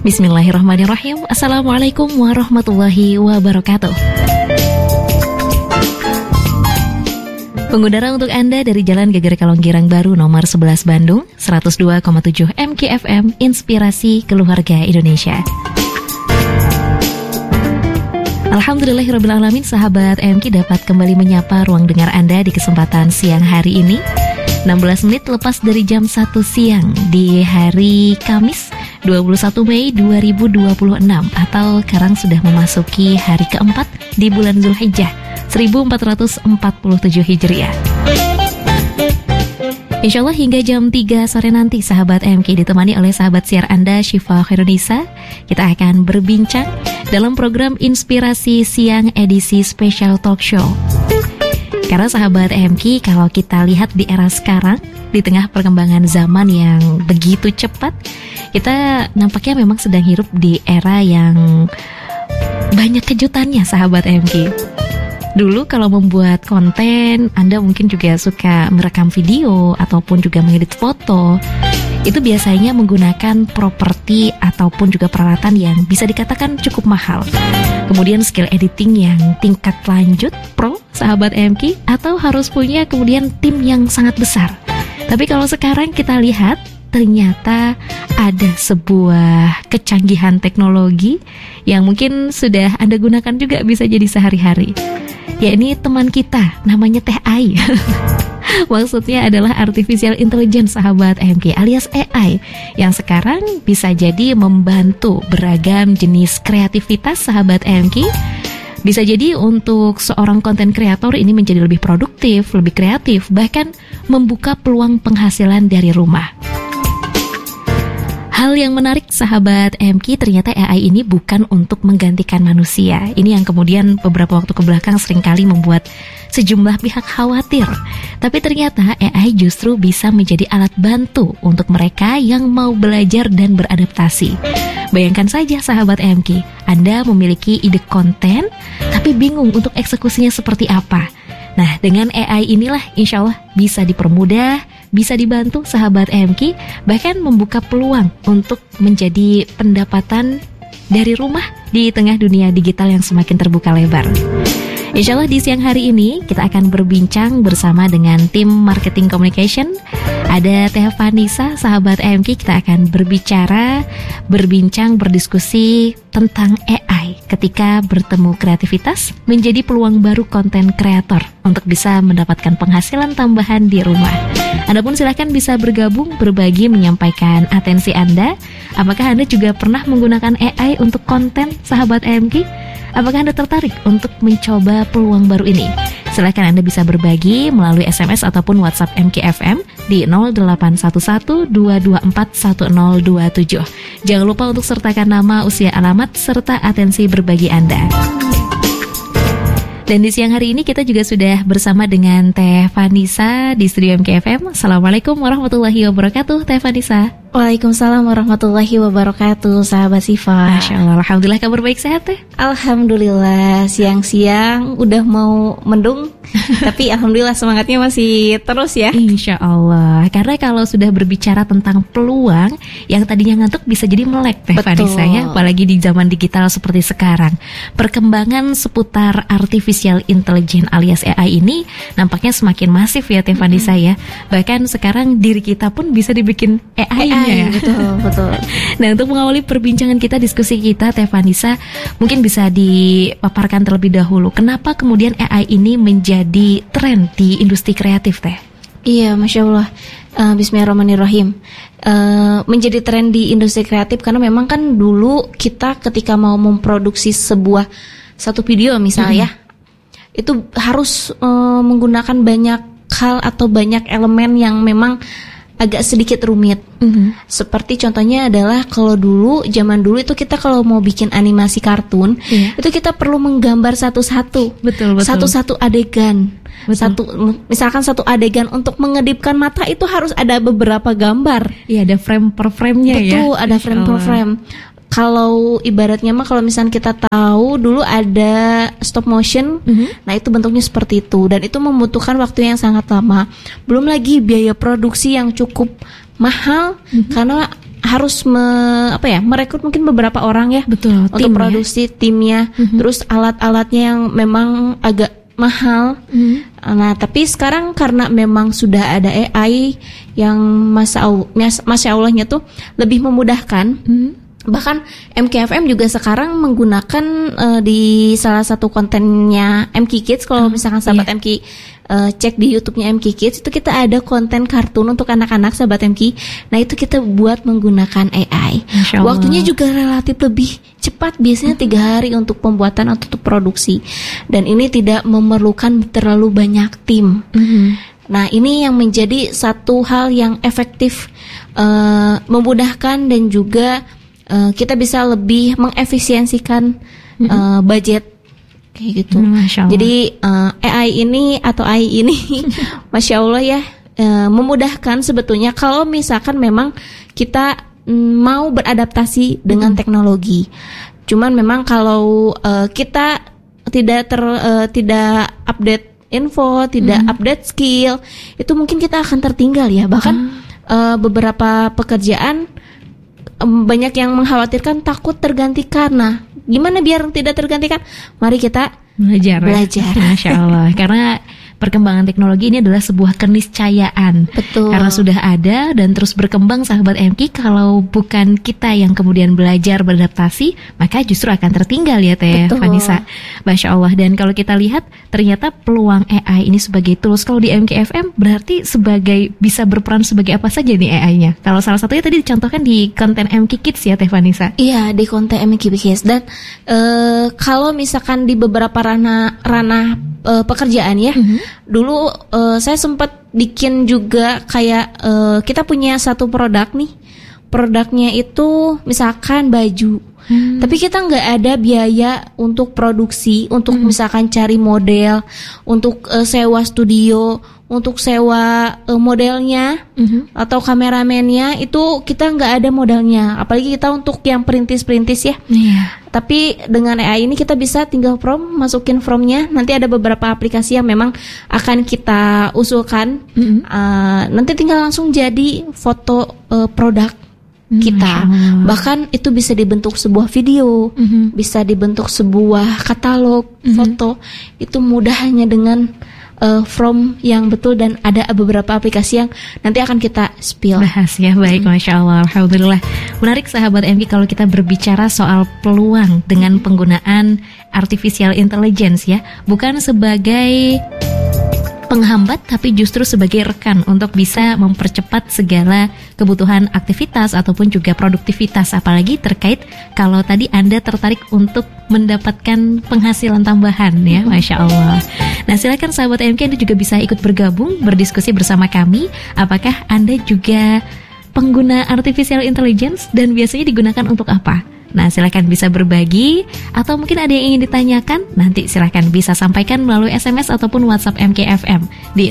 Bismillahirrahmanirrahim. Assalamualaikum warahmatullahi wabarakatuh. Mengudara untuk Anda dari Jalan Geger Kalonggirang Baru nomor 11 Bandung, 102,7 MKFM, Inspirasi Keluarga Indonesia. Alhamdulillahirrabbilalamin, sahabat MK dapat kembali menyapa ruang dengar Anda di kesempatan siang hari ini, 16 menit lepas dari jam 1 siang di hari Kamis 21 Mei 2026, atau sekarang sudah memasuki hari keempat di bulan Zulhijjah 1447 Hijriah. Insya Allah hingga jam 3 sore nanti sahabat MK ditemani oleh sahabat siar Anda Syifa Khairunisa. Kita akan berbincang dalam program Inspirasi Siang edisi Special Talk Show. Karena sahabat MK, kalau kita lihat di era sekarang, di tengah perkembangan zaman yang begitu cepat, kita nampaknya memang sedang hidup di era yang banyak kejutannya sahabat MK. Dulu kalau membuat konten, Anda mungkin juga suka merekam video ataupun juga mengedit foto. Itu biasanya menggunakan properti ataupun juga peralatan yang bisa dikatakan cukup mahal. Kemudian skill editing yang tingkat lanjut, pro, sahabat MK, atau harus punya kemudian tim yang sangat besar. Tapi kalau sekarang kita lihat, ternyata ada sebuah kecanggihan teknologi yang mungkin sudah Anda gunakan juga bisa jadi sehari-hari. Ya, ini teman kita, namanya Teh Ai. Maksudnya adalah Artificial Intelligence sahabat MK, alias AI, yang sekarang bisa jadi membantu beragam jenis kreativitas sahabat MK. Bisa jadi untuk seorang konten kreator ini menjadi lebih produktif, lebih kreatif, bahkan membuka peluang penghasilan dari rumah. Hal yang menarik sahabat MK, ternyata AI ini bukan untuk menggantikan manusia. Ini yang kemudian beberapa waktu kebelakang seringkali membuat sejumlah pihak khawatir. Tapi ternyata AI justru bisa menjadi alat bantu untuk mereka yang mau belajar dan beradaptasi. Bayangkan saja sahabat MK, Anda memiliki ide konten tapi bingung untuk eksekusinya seperti apa. Nah, dengan AI inilah insya Allah bisa dipermudah, bisa dibantu sahabat MK, bahkan membuka peluang untuk menjadi pendapatan dari rumah di tengah dunia digital yang semakin terbuka lebar. Insya Allah di siang hari ini kita akan berbincang bersama dengan tim Marketing Communication. Ada Teh Vanisa, sahabat MK, kita akan berbincang, berdiskusi tentang AI ketika bertemu kreativitas menjadi peluang baru konten kreator untuk bisa mendapatkan penghasilan tambahan di rumah. Anda pun silahkan bisa bergabung, berbagi, menyampaikan atensi Anda. Apakah Anda juga pernah menggunakan AI untuk konten sahabat MK? Apakah Anda tertarik untuk mencoba peluang baru ini? Silahkan Anda bisa berbagi melalui SMS ataupun WhatsApp MKFM di 0811-224-1027. Jangan lupa untuk sertakan nama, usia, alamat, serta atensi berbagi Anda. Dan di siang hari ini kita juga sudah bersama dengan Teh Vanisa di studio MKFM. Assalamualaikum warahmatullahi wabarakatuh, Teh Vanisa. Waalaikumsalam warahmatullahi wabarakatuh, sahabat Syifa. Masya Allah, alhamdulillah kabar baik, sehat Teh? Alhamdulillah, siang-siang udah mau mendung, tapi alhamdulillah semangatnya masih terus ya. Insya Allah, karena kalau sudah berbicara tentang peluang, yang tadinya ngantuk bisa jadi melek Teh Vanisa ya, apalagi di zaman digital seperti sekarang. Perkembangan seputar Artificial Intelligence alias AI ini nampaknya semakin masif ya Teh Vanisa ya. Bahkan sekarang diri kita pun bisa dibikin AI. Ya. Betul. Nah, untuk mengawali perbincangan kita, diskusi kita, Teh Vanisa, mungkin bisa dipaparkan terlebih dahulu kenapa kemudian AI ini menjadi tren di industri kreatif, Teh? Iya, Masya Allah. Bismillahirrahmanirrahim. Menjadi tren di industri kreatif karena memang kan dulu kita ketika mau memproduksi satu video misalnya, itu harus menggunakan banyak hal atau banyak elemen yang memang agak sedikit rumit. Seperti contohnya adalah kalau zaman dulu itu kita kalau mau bikin animasi kartun, itu kita perlu menggambar satu-satu. Betul. Satu-satu adegan. Misalkan satu adegan untuk mengedipkan mata itu harus ada beberapa gambar. Iya, ada frame per frame-nya ya. Betul, ada frame per frame. Kalau ibaratnya mah kalau misalnya kita tahu dulu ada stop motion, nah itu bentuknya seperti itu dan itu membutuhkan waktu yang sangat lama. Belum lagi biaya produksi yang cukup mahal karena harus merekrut mungkin beberapa orang ya, betul, untuk produksi timnya, terus alat-alatnya yang memang agak mahal. Nah, tapi sekarang karena memang sudah ada AI yang masya Allahnya tuh lebih memudahkan. Bahkan MKFM juga sekarang menggunakan di salah satu kontennya MK Kids. Kalau misalkan sahabat MK cek di YouTube-nya MK Kids, itu kita ada konten kartun untuk anak-anak sahabat MK. Nah, itu kita buat menggunakan AI. Waktunya juga relatif lebih cepat, biasanya 3 hari untuk pembuatan atau untuk produksi. Dan ini tidak memerlukan terlalu banyak tim. Nah, ini yang menjadi satu hal yang efektif, memudahkan, dan juga kita bisa lebih mengefisiensikan budget kayak gitu. Jadi AI ini Masya Allah ya, memudahkan sebetulnya kalau misalkan memang kita mau beradaptasi dengan teknologi. Cuman memang kalau kita tidak update info, tidak update skill, itu mungkin kita akan tertinggal ya. Bahkan beberapa pekerjaan banyak yang mengkhawatirkan takut tergantikan. Nah, gimana biar tidak tergantikan? Mari kita belajar. Masya Allah. Karena perkembangan teknologi ini adalah sebuah keniscayaan. Betul. Karena sudah ada dan terus berkembang sahabat MK. Kalau bukan kita yang kemudian belajar beradaptasi, maka justru akan tertinggal ya Teh Vanessa. Masya Allah. Dan kalau kita lihat ternyata peluang AI ini sebagai tools, kalau di MKFM berarti bisa berperan sebagai apa saja nih AI-nya? Kalau salah satunya tadi dicontohkan di konten MK Kids ya Teh Vanessa. Iya, di konten MK Kids. Dan kalau misalkan di beberapa ranah pekerjaan ya, dulu saya sempat bikin juga kayak kita punya satu produk nih, produknya itu misalkan baju, tapi kita nggak ada biaya untuk produksi, untuk misalkan cari model, untuk sewa studio, untuk sewa modelnya atau kameramennya, itu kita nggak ada modalnya, apalagi kita untuk yang perintis ya. Tapi dengan AI ini kita bisa tinggal masukin prompt-nya. Nanti ada beberapa aplikasi yang memang akan kita usulkan. Nanti tinggal langsung jadi foto produk kita. Bahkan itu bisa dibentuk sebuah video, bisa dibentuk sebuah katalog foto. Itu mudah hanya dengan from yang betul, dan ada beberapa aplikasi yang nanti akan kita spill. Bahas ya, baik, Masya Allah, Alhamdulillah. Menarik sahabat MK kalau kita berbicara soal peluang dengan penggunaan artificial intelligence ya, bukan sebagai penghambat tapi justru sebagai rekan untuk bisa mempercepat segala kebutuhan aktivitas ataupun juga produktivitas, apalagi terkait kalau tadi Anda tertarik untuk mendapatkan penghasilan tambahan ya, Masya Allah. Nah, silakan sahabat MK, Anda juga bisa ikut bergabung berdiskusi bersama kami. Apakah Anda juga pengguna artificial intelligence dan biasanya digunakan untuk apa? Nah, silakan bisa berbagi, atau mungkin ada yang ingin ditanyakan, nanti silakan bisa sampaikan melalui SMS ataupun WhatsApp MKFM di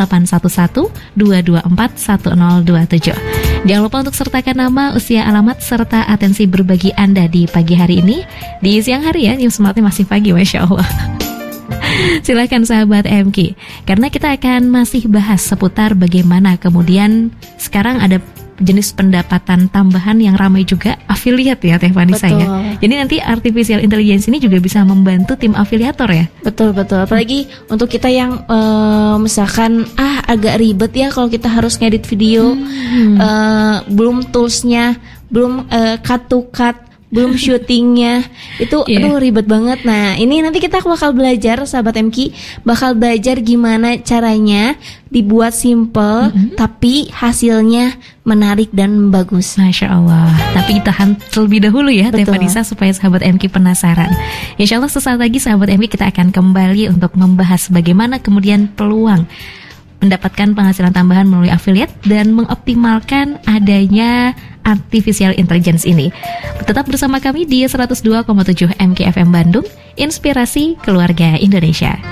0811-224-1027. Jangan lupa untuk sertakan nama, usia, alamat, serta atensi berbagi Anda di pagi hari ini. Di siang hari ya, yang semangatnya masih pagi, Masya Allah. Silakan sahabat MK, karena kita akan masih bahas seputar bagaimana kemudian sekarang ada jenis pendapatan tambahan yang ramai juga, affiliate ya Teh Vanessa ya. Jadi nanti artificial intelligence ini juga bisa membantu tim afiliator ya. Betul. Apalagi untuk kita yang misalkan agak ribet ya kalau kita harus ngedit video, belum toolsnya, belum cut to cut, belum syutingnya, itu ribet banget. Nah, ini nanti kita bakal belajar, sahabat MK, bakal belajar gimana caranya dibuat simple tapi hasilnya menarik dan bagus. Masya Allah. Tapi tahan terlebih dahulu ya Teh Vanessa, supaya sahabat MK penasaran. Insya Allah sesaat lagi sahabat MK kita akan kembali untuk membahas bagaimana kemudian peluang mendapatkan penghasilan tambahan melalui affiliate dan mengoptimalkan adanya artificial intelligence ini. Tetap bersama kami di 102,7 MKFM Bandung, Inspirasi Keluarga Indonesia.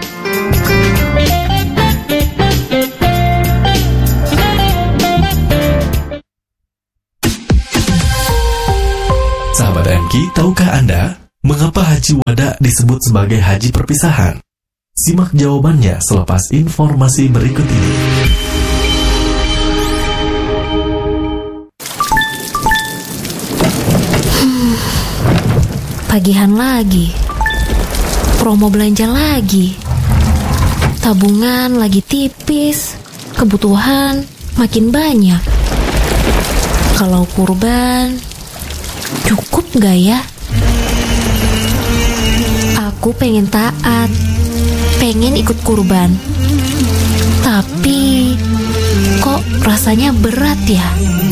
Sahabat MK, tahukah Anda mengapa Haji Wada disebut sebagai haji perpisahan? Simak jawabannya selepas informasi berikut ini. tagihan lagi, promo belanja lagi, tabungan lagi tipis, kebutuhan makin banyak. Kalau kurban, cukup gak ya? Aku pengen taat, pengen ikut kurban, tapi kok rasanya berat ya?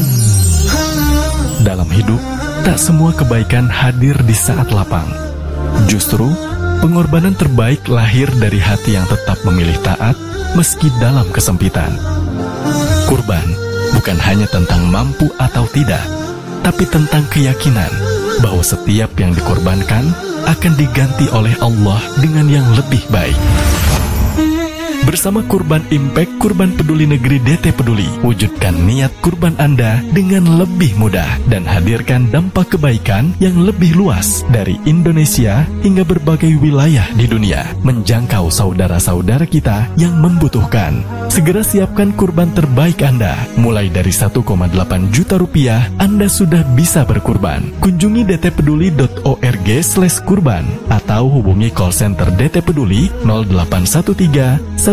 Dalam hidup, tak semua kebaikan hadir di saat lapang. Justru, pengorbanan terbaik lahir dari hati yang tetap memilih taat meski dalam kesempitan. Kurban bukan hanya tentang mampu atau tidak, tapi tentang keyakinan bahwa setiap yang dikorbankan akan diganti oleh Allah dengan yang lebih baik. Bersama Kurban Impact Kurban Peduli Negeri DT Peduli, wujudkan niat kurban Anda dengan lebih mudah dan hadirkan dampak kebaikan yang lebih luas dari Indonesia hingga berbagai wilayah di dunia, menjangkau saudara-saudara kita yang membutuhkan. Segera siapkan kurban terbaik Anda. Mulai dari 1,8 juta rupiah, Anda sudah bisa berkurban. Kunjungi dtpeduli.org/kurban atau hubungi call center DT Peduli 0813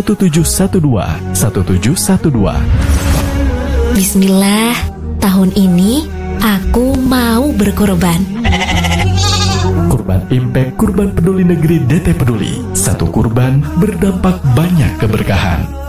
1712. Bismillah, tahun ini aku mau berkorban. Kurban Impact Kurban Peduli Negeri DT Peduli. Satu kurban berdampak banyak keberkahan.